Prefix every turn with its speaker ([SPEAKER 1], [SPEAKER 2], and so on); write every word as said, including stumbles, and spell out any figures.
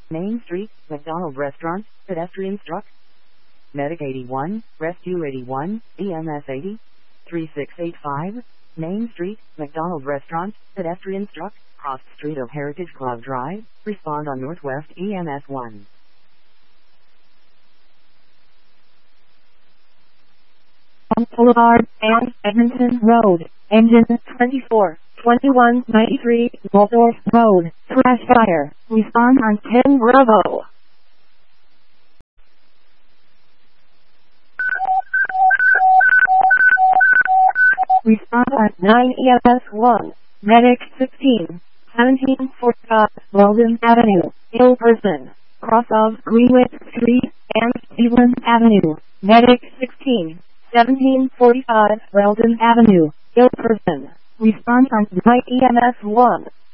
[SPEAKER 1] Main Street, McDonald Restaurant, pedestrian struck. Medic eighty-one, Rescue eighty-one, E M S eighty, three six eight five. Main Street, McDonald Restaurant, pedestrian struck, crossed street of Heritage Club Drive, respond on Northwest E M S one.
[SPEAKER 2] Boulevard and Edmonton Road, engine twenty-four, twenty-one ninety-three, Waldorf Road, crash fire, respond on ten Bravo. Respond on nine E M S one, Medic sixteen, seventeen forty-five, Weldon Avenue, ill person, cross of Greenwich Street and Cleveland Avenue, Medic sixteen, seventeen forty-five, Weldon Avenue, ill person, respond on nine E M S one.